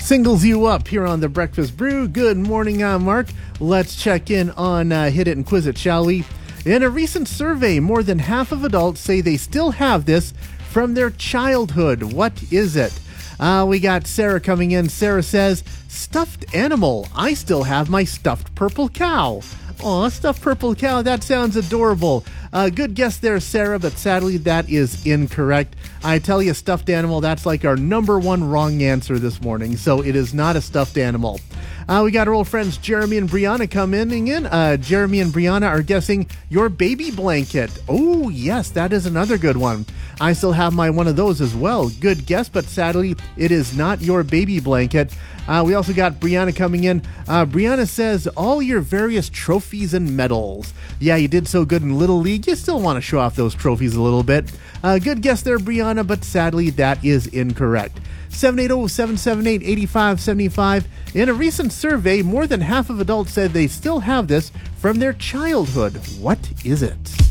Singles you up here on the Breakfast Brew. Good morning, I'm Mark. Let's check in on Hit It and Quiz It, shall we? In a recent survey, more than half of adults say they still have this from their childhood. What is it? We got Sarah coming in. Sarah says, stuffed animal. I still have my stuffed purple cow. Aw, stuffed purple cow. That sounds adorable. Good guess there, Sarah, but sadly that is incorrect. I tell you, stuffed animal, that's like our number one wrong answer this morning. So it is not a stuffed animal. We got our old friends Jeremy and Brianna coming in. Jeremy and Brianna are guessing your baby blanket. Oh, yes, that is another good one. I still have my one of those as well. Good guess, but sadly, it is not your baby blanket. We also got Brianna coming in. Brianna says, all your various trophies and medals. Yeah, you did so good in Little League. You still want to show off those trophies a little bit. Good guess there, Brianna, but sadly, that is incorrect. 780-778-8575. In a recent survey, more than half of adults said they still have this from their childhood. What is it?